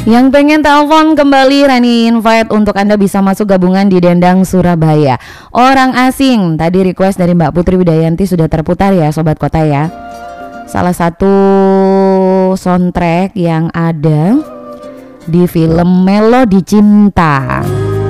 Yang pengen telepon kembali, Rani invite untuk Anda bisa masuk gabungan di Dendang Surabaya. Orang asing, tadi request dari Mbak Putri Widayanti sudah terputar ya Sobat Kota ya. Salah satu soundtrack yang ada di film Melodi Cinta.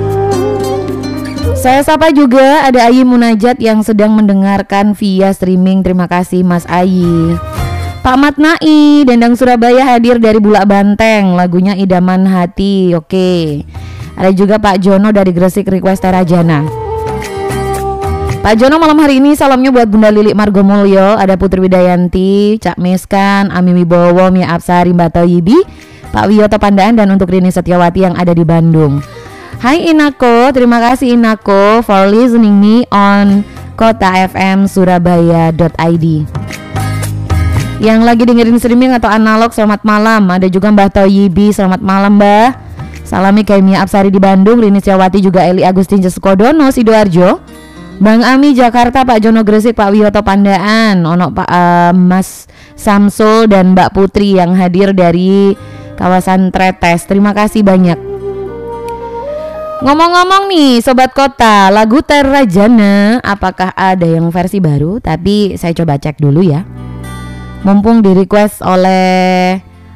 Saya sapa juga ada Ayi Munajat yang sedang mendengarkan via streaming. Terima kasih Mas Ayi. Pak Matnai, Dendang Surabaya hadir dari Bulak Banteng, lagunya Idaman Hati. Oke. Ada juga Pak Jono dari Gresik request Terajana. Pak Jono malam hari ini salamnya buat Bunda Lilik Margomulyo, ada Putri Widayanti, Cak Meskan, Ami Wibowo, Mia Absari, Mbak Toyibi, Pak Wiyoto Pandaan, dan untuk Rini Setiawati yang ada di Bandung. Hai Inako, terima kasih Inako for listening me on kotafmsurabaya.id. Yang lagi dengerin streaming atau analog, selamat malam. Ada juga Mbah Toyibi, selamat malam Mbah. Salami kayak Mia Absari di Bandung, Rini Setiawati juga Eli Agustin Jesukodono Sidoarjo, Bang Ami Jakarta, Pak Jono Gresik, Pak Wiyoto Pandaan, ono Pak Mas Samsul dan Mbak Putri yang hadir dari kawasan Tretes. Terima kasih banyak. Ngomong-ngomong nih Sobat Kota, lagu Terajana apakah ada yang versi baru? Tapi saya coba cek dulu ya. Mumpung di request oleh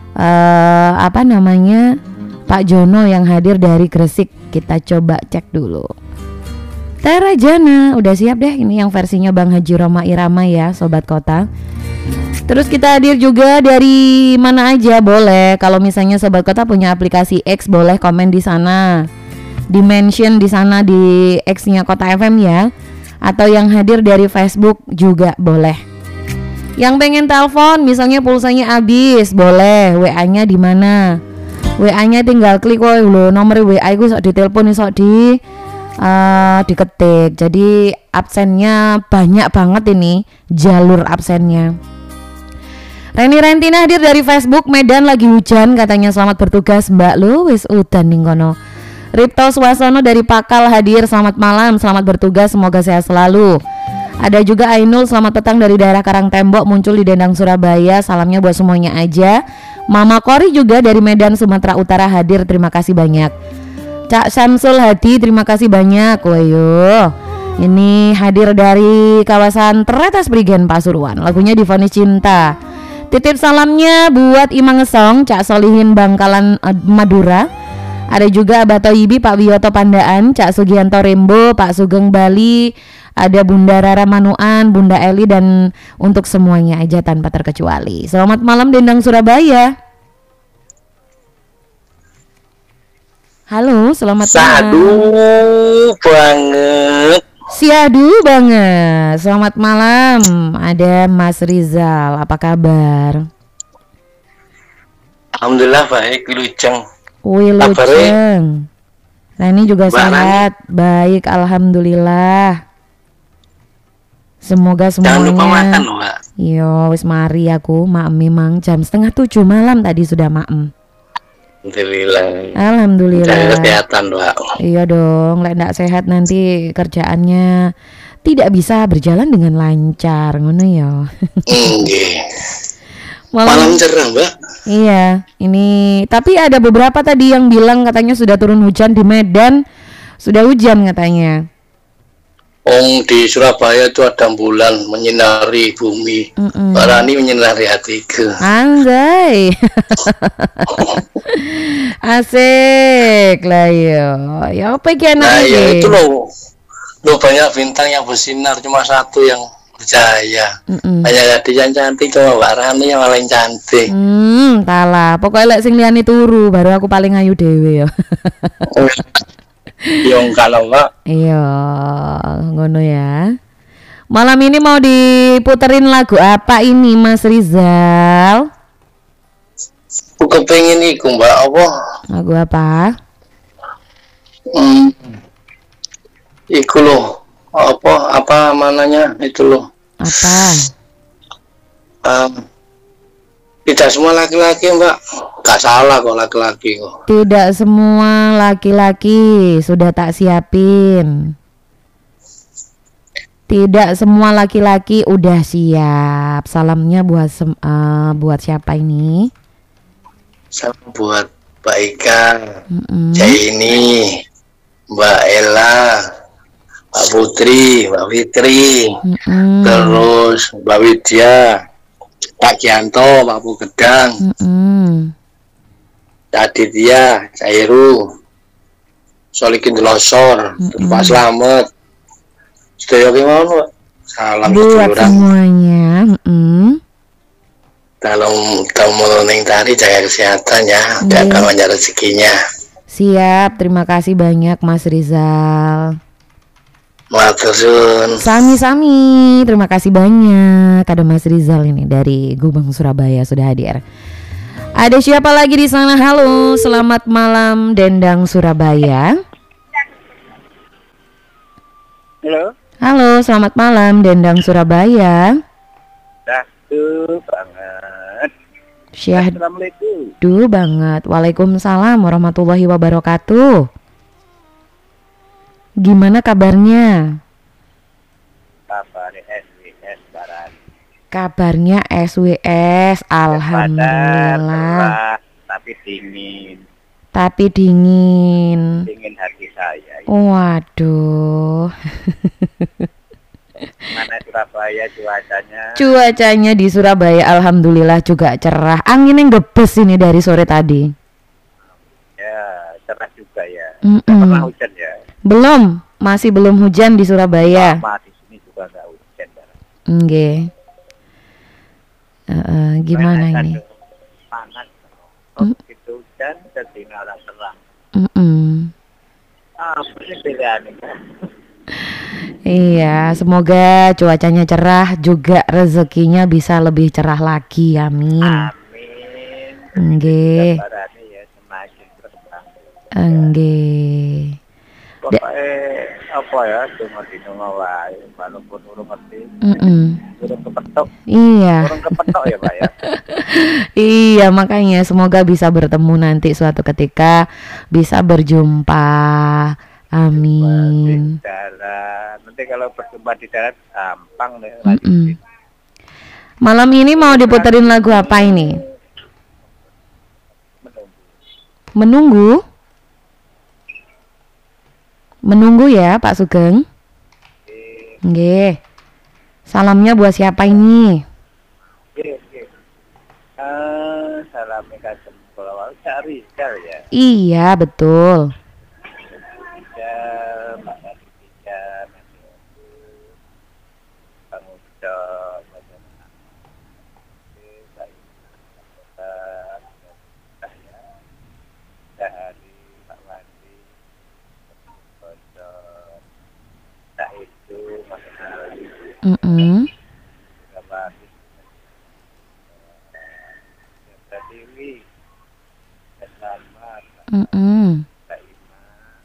Pak Jono yang hadir dari Gresik, kita coba cek dulu. Terajana udah siap deh, ini yang versinya Bang Haji Roma Irama ya Sobat Kota. Terus kita hadir juga dari mana aja boleh. Kalau misalnya Sobat Kota punya aplikasi X, boleh komen di sana, di mention di sana di X-nya Kota FM ya. Atau yang hadir dari Facebook juga boleh. Yang pengen telepon, misalnya pulsanya habis, boleh. WA-nya di mana? WA-nya tinggal klik woy lho, nomor WA itu sok ditelepon, sok diketik. Jadi absennya banyak banget ini, jalur absennya. Reni Rentina hadir dari Facebook. Medan lagi hujan katanya, selamat bertugas Mbak. Lu wis udan ning kono. Ripto Swasono dari Pakal hadir, selamat malam, selamat bertugas, semoga sehat selalu. Ada juga Ainul, selamat petang dari daerah Karangtembok, muncul di Dendang Surabaya, salamnya buat semuanya aja. Mama Kori juga dari Medan Sumatera Utara hadir, terima kasih banyak. Cak Syamsul Hadi, terima kasih banyak. Woyo, ini hadir dari kawasan Tretes Prigen Pasuruan, lagunya Divonis Cinta. Titip salamnya buat Imang Ngesong, Cak Solihin Bangkalan Madura. Ada juga Abah Toyibi, Pak Wiyoto Pandaan, Cak Sugianto Rembo, Pak Sugeng Bali, ada Bunda Rara Manuan, Bunda Eli, dan untuk semuanya aja tanpa terkecuali. Selamat malam Dendang Surabaya. Halo, selamat malam. Sadu banget. Siadu banget. Selamat malam. Ada Mas Rizal, apa kabar? Alhamdulillah baik, Lujeng. Wilujeng. Rani juga sehat, baik, alhamdulillah. Semoga semuanya. Jangan lupa makan, Mbak. Yo, wis mari aku maem memang jam 6:30 malam tadi sudah maem. Alhamdulillah. Alhamdulillah. Jaga kesehatan, Mbak. Iya dong, lek ndak sehat nanti kerjaannya tidak bisa berjalan dengan lancar, ngono ya. Malam cerah, Mbak. Iya, ini tapi ada beberapa tadi yang bilang katanya sudah turun hujan di Medan, sudah hujan katanya. Di Surabaya itu ada bulan menyinari bumi. Mbak Rani menyinari hatiku. Anjay. Asik lah yo. Ya apa iki enak Nah, iki? ya itu loh banyak bintang yang bersinar, cuma satu yang bercahaya. Banyak gadis yang cantik, cuma Mbak Rani yang paling cantik. Talah. Pokoknya lek sing liyane turu, baru aku paling ayu dhewe ya. Yang kalau Mbak. Iya, ngono ya. Malam ini mau diputerin lagu apa ini Mas Rizal? Aku kepengen iku Mbak, apa? Lagu apa? Iku loh. Apa mananya itu loh. Apa? Tidak semua laki-laki Mbak. Gak salah kok laki-laki kok. Tidak semua laki-laki sudah tak siapin. Tidak semua laki-laki udah siap. Salamnya buat siapa ini? Salam buat Mbak Ika, Mm-mm. Jaini, Mbak Ella, Mbak Putri, Mbak Fitri, Mm-mm. terus Mbak Widya, Pak Gianto, Pak Pugedang, Mm-mm. Cak Aditya, Cak Heru, Solikin Delosor, terus Pak Slamet, sedaya kemauan Pak. Salam Buat seduluran. semuanya. Mm-mm. Dalam ning tari jaga kesehatan ya, Iya. dan banyak rezekinya. Siap, terima kasih banyak Mas Rizal. Matur suwun. Sami-sami, terima kasih banyak. Ada Mas Rizal ini dari Gubeng Surabaya sudah hadir. Ada siapa lagi di sana? Halo, selamat malam Dendang Surabaya. Halo, Halo, selamat malam Dendang Surabaya. Dahdu banget. Syahdu Assalamualaikum. banget. Waalaikumsalam warahmatullahi wabarakatuh. Gimana kabarnya? Kabar SWS Barat. Kabarnya SWS, alhamdulillah. Cerah, tapi dingin. Tapi dingin. Dingin hati saya. Waduh. Mana Surabaya cuacanya? Cuacanya di Surabaya alhamdulillah juga cerah. Anginnya ngebes ini dari sore tadi. Ya, cerah juga ya. Mm-mm. Nggak pernah hujan ya. Belum, masih belum hujan di Surabaya. Sama di sini juga nggak hujan. Barat. Nggih. Gimana Panas, ini? aduh, panas. Begitu hujan jadi ngarah terang. Mm-mm. Apa sih bedanya? Iya, semoga cuacanya cerah juga rezekinya bisa lebih cerah lagi. Amin. Amin. Nggih. Gambarannya ya semakin berkembang. Nggih. Pokoknya apa ya, cuma dinunga wae, walaupun urung ngerti, urung kepetok, Iya. urung kepetok ya Pak ya. Iya, makanya semoga bisa bertemu nanti suatu ketika, bisa berjumpa. Di Amin. darat, nanti kalau berjumpa di darat gampang deh. Mm-mm. Malam ini mau diputerin lagu apa ini? Menunggu? Menunggu ya Pak Sugeng? Nggih. Salamnya buat siapa ini? Salamnya kasih kalau cari ya. Iya, betul. Rizal, Mbak Rizal, Bang Udo, Sehari, Pak Wandi, Bodo, tak itu, Mas Ali, Mm-mm. Gabati, Dewi, Selamat, Mm-mm. Kak Ima,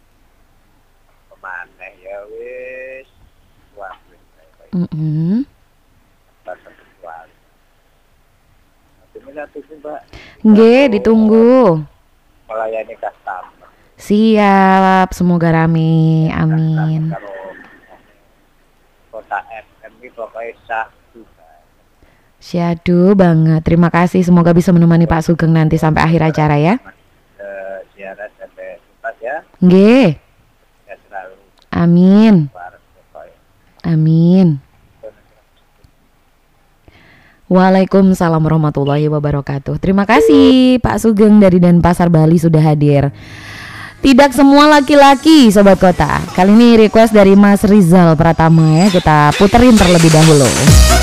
pemaneh ya wis, wah wis, Mm-mm. bahasa seksual. Terima kasih Mbak. Nggih, ditunggu. Melayani customer. Siap, semoga rame. Amin. Kalau kota FM ini pokoknya sah juga. Syahdu banget. Terima kasih. Semoga bisa menemani Pak Sugeng nanti sampai akhir acara ya. Ziarah sampai tempat ya. Nggih. Ya selalu Amin. bareng pokoknya. Amin. Waalaikumsalam warahmatullahi wabarakatuh. Terima kasih Pak Sugeng dari Denpasar Bali sudah hadir. Tidak semua laki-laki Sobat Kota. Kali ini request dari Mas Rizal Pratama ya. Kita puterin terlebih dahulu.